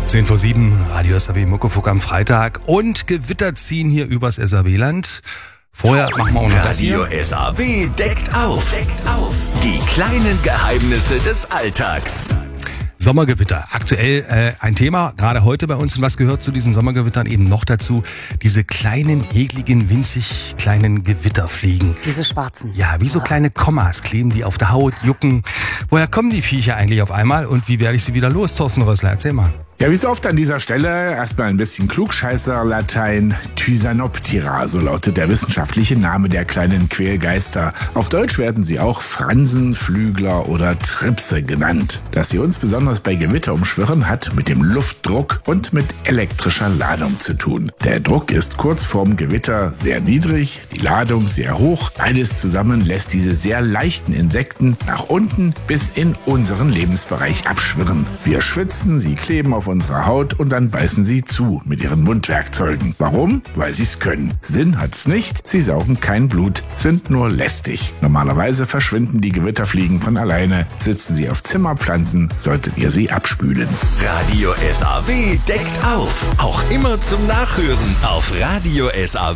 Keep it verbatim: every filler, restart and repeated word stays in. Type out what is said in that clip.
zehn vor sieben, Radio S A W Muckefuck am Freitag und Gewitter ziehen hier übers S A W-Land. Vorher machen wir auch noch das hier. Radio S A W deckt auf. Deckt auf. Die kleinen Geheimnisse des Alltags. Sommergewitter, aktuell äh, ein Thema, gerade heute bei uns. Und was gehört zu diesen Sommergewittern eben noch dazu? Diese kleinen, ekligen, winzig kleinen Gewitterfliegen. Diese schwarzen. Ja, wie so kleine Kommas kleben die auf der Haut, jucken. Woher kommen die Viecher eigentlich auf einmal und wie werde ich sie wieder los, Thorsten Rössler? Erzähl mal. Ja, wie so oft an dieser Stelle erstmal ein bisschen Klugscheißer-Latein. Thysanoptera, so lautet der wissenschaftliche Name der kleinen Quälgeister. Auf Deutsch werden sie auch Fransen, Flügler oder Tripse genannt. Dass sie uns besonders bei Gewitter umschwirren, hat mit dem Luftdruck und mit elektrischer Ladung zu tun. Der Druck ist kurz vorm Gewitter sehr niedrig, die Ladung sehr hoch. Beides zusammen lässt diese sehr leichten Insekten nach unten bis in unseren Lebensbereich abschwirren. Wir schwitzen, sie kleben auf unserer Haut und dann beißen sie zu mit ihren Mundwerkzeugen. Warum? Weil sie es können. Sinn hat's nicht, sie saugen kein Blut, sind nur lästig. Normalerweise verschwinden die Gewitterfliegen von alleine. Sitzen sie auf Zimmerpflanzen, solltet ihr sie abspülen. Radio S A W deckt auf. Auch immer zum Nachhören auf radio S A W.